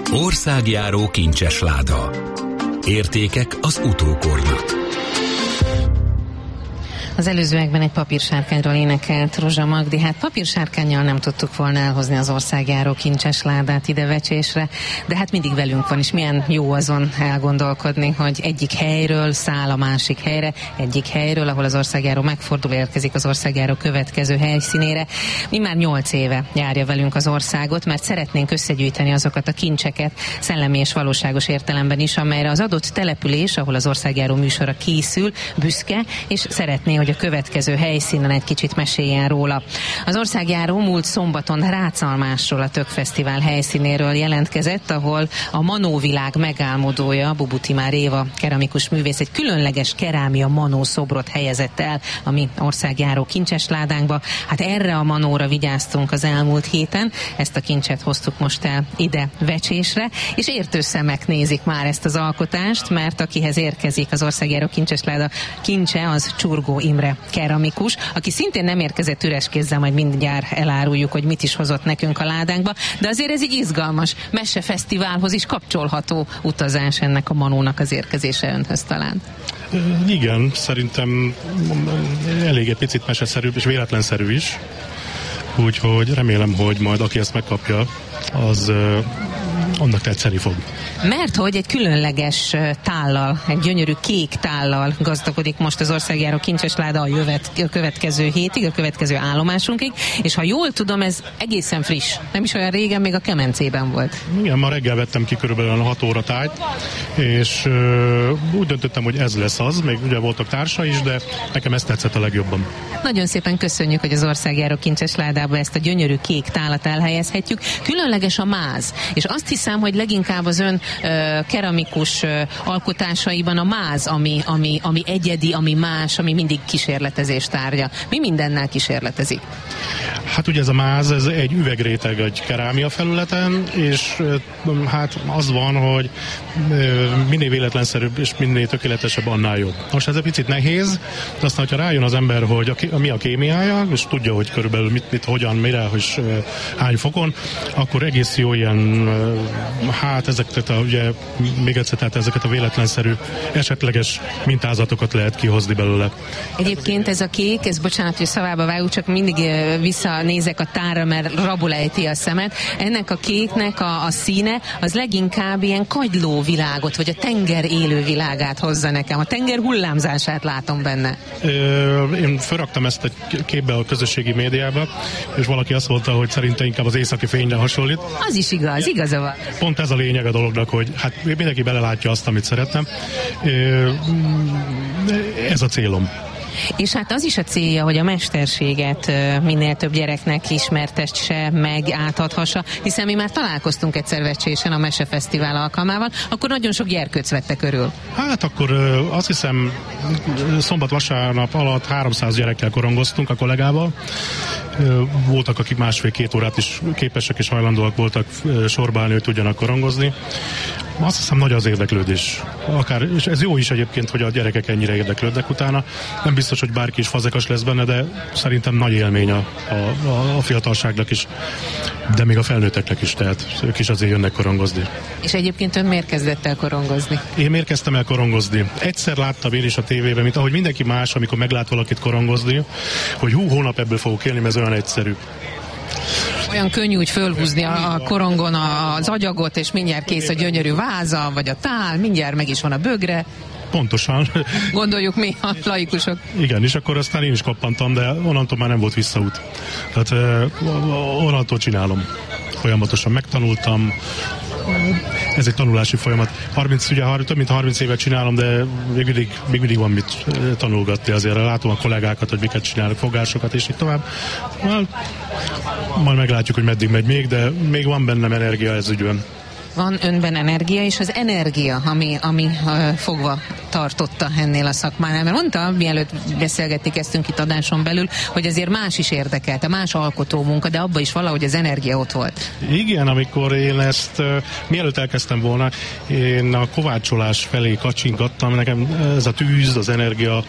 Országjáró kincses láda. Értékek az utókornak. Az előzőekben egy papírsárkányról énekelt Rozsa Magdi. Hát papírsárkánnyal nem tudtuk volna elhozni az országjáró kincses ládát ide Vecsésre, de hát mindig velünk van, és milyen jó azon elgondolkodni, hogy egyik helyről száll a másik helyre, egyik helyről, ahol az országjáró megfordul, érkezik az országjáró következő helyszínére. Mi már 8 éve járja velünk az országot, mert szeretnénk összegyűjteni azokat a kincseket, szellemi és valóságos értelemben is, amelyre az adott település, ahol az országjáró műsora készül, büszke, és szeretné, hogy a következő helyszínen egy kicsit meséljen róla. Az országjáró múlt szombaton Ráczalmásról, a Tökfesztivál helyszínéről jelentkezett, ahol a manóvilág megálmodója, Bubu Timár Éva keramikus művész egy különleges kerámia manó szobrot helyezett el a mi országjáró kincses ládánkba. Hát erre a manóra vigyáztunk az elmúlt héten, ezt a kincset hoztuk most el ide Vecsésre, és értő szemek nézik már ezt az alkotást, mert akihez érkezik az országjáró kincses láda kincse, az Csurgó Imre keramikus, aki szintén nem érkezett üres kézzel, majd mindjárt eláruljuk, hogy mit is hozott nekünk a ládánkba, de azért ez egy izgalmas mesefesztiválhoz is kapcsolható utazás ennek a manónak az érkezése önhöz talán. Igen, szerintem elég egy picit meseszerűbb és véletlenszerű is, úgyhogy remélem, hogy majd aki ezt megkapja, az annak tetszeni fog. Mert hogy egy különleges tállal, egy gyönyörű kék tállal gazdagodik most az országjáró kincses láda a következő hétig, a következő állomásunkig, és ha jól tudom, ez egészen friss. Nem is olyan régen, még a kemencében volt. Igen, ma reggel vettem ki körülbelül 6 óra tájt, és úgy döntöttem, hogy ez lesz az, még ugye voltak társa is, de nekem ez tetszett a legjobban. Nagyon szépen köszönjük, hogy az országjáró kincses ládába ezt a gyönyörű kék tálat elhelyezhetjük. Különleges a máz, és azt hiszem, hogy leginkább az ön keramikus alkotásaiban a máz, ami egyedi, ami más, ami mindig kísérletezés tárgya. Mi mindennel kísérletezik? Hát ugye ez a máz, ez egy üvegréteg egy kerámia felületen, és hát az van, hogy minél véletlenszerűbb és minél tökéletesebb, annál jobb. Most ez egy picit nehéz, de aztán, hogyha rájön az ember, hogy mi a kémiája, és tudja, hogy körülbelül mit hogyan, mire, és hány fokon, akkor egész jó ilyen, hát ezeket ugye még egyszer, tehát ezeket a véletlenszerű, esetleges mintázatokat lehet kihozni belőle. Egyébként ez a kék, ez bocsánat, hogy szavába vágjuk, csak mindig visszanézek a tárra, mert rabul ejti a szemet. Ennek a kéknek a színe az leginkább ilyen kagyló világot, vagy a tenger élő világát hozza nekem. A tenger hullámzását látom benne. Én felraktam ezt egy képbe a közösségi médiába, és valaki azt mondta, hogy szerinte inkább az északi fényre hasonlít. Az is igaz, igaza van. Pont ez a lényeg a dolognak, hogy hát mindenki belelátja azt, amit szeretnem. Ez a célom. És hát az is a célja, hogy a mesterséget minél több gyereknek ismertesse, meg átadhassa, hiszen mi már találkoztunk egyszer Vecsésen a Mesefesztivál alkalmával, akkor nagyon sok gyerkőc vette körül. Hát akkor azt hiszem szombat-vasárnap alatt 300 gyerekkel korongoztunk a kollégával. Voltak, akik 1,5-2 órát is képesek és hajlandóak voltak sorba állni, hogy tudjanak korongozni. Azt hiszem, nagy az érdeklődés. És ez jó is egyébként, hogy a gyerekek ennyire érdeklődnek utána. Nem biztos, hogy bárki is fazekas lesz benne, de szerintem nagy élmény a fiatalságnak is, de még a felnőtteknek is, tehát ők is azért jönnek korongozni. És egyébként ön miért kezdett el korongozni? Én miért kezdtem el korongozni? Egyszer láttam én is a tévében, mint ahogy mindenki más, amikor meglát valakit korongozni, hogy hónap ebből fogok élni, mert ez olyan egyszerű. Olyan könnyű úgy fölhúzni a korongon az agyagot, és mindjárt kész a gyönyörű váza, vagy a tál, mindjárt meg is van a bögre. Pontosan. Gondoljuk mi a laikusok. Igen, és akkor aztán én is kappantam, de onnantól már nem volt visszaút. Tehát onnantól csinálom. Folyamatosan megtanultam. Ez egy tanulási folyamat. Több mint 30 évet csinálom, de még mindig van mit tanulgatni. Azért látom a kollégákat, hogy miket csinálnak, fogásokat, és így tovább. Majd meglátjuk, hogy meddig megy még, de még van bennem energia ez ügyben. Van önben energia, és az energia, ami fogva tartotta ennél a szakmánál? Mert mondta, mielőtt beszélgetni kezdtünk itt adáson belül, hogy azért más is érdekelte, más alkotó munka, de abban is valahogy az energia ott volt. Igen, amikor én ezt, mielőtt elkezdtem volna, én a kovácsolás felé kacsingattam, nekem ez a tűz, az energia,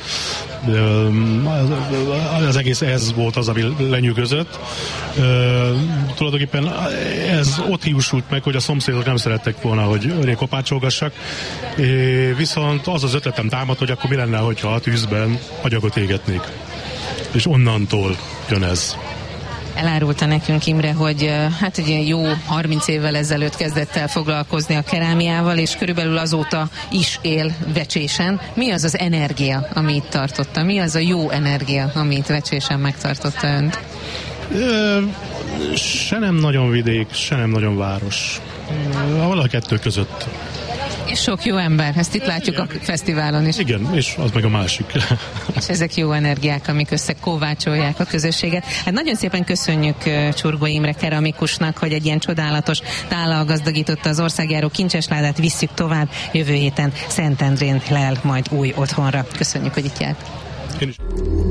az egész ez volt az, ami lenyűgözött. Tulajdonképpen ez ott hiúsult meg, hogy a szomszédok nem szerettek volna, hogy én kopácsolgassak, viszont az az ötletem támadt, hogy akkor mi lenne, hogyha a tűzben agyagot égetnék. És onnantól jön ez. Elárulta nekünk Imre, hogy hát egy jó 30 évvel ezelőtt kezdett el foglalkozni a kerámiával, és körülbelül azóta is él Vecsésen. Mi az az energia, ami itt tartotta? Mi az a jó energia, ami itt Vecsésen megtartotta önt? Se nem nagyon vidék, se nem nagyon város. Valahol a kettő között. És sok jó ember, ezt itt látjuk a fesztiválon is. Igen, és az meg a másik. És ezek jó energiák, amik összekovácsolják a közösséget. Hát nagyon szépen köszönjük Csurgó Imre keramikusnak, hogy egy ilyen csodálatos tállal gazdagította az országjáró kincsesládát, visszük tovább. Jövő héten Szentendrén lel majd új otthonra. Köszönjük, hogy itt járt. Én is.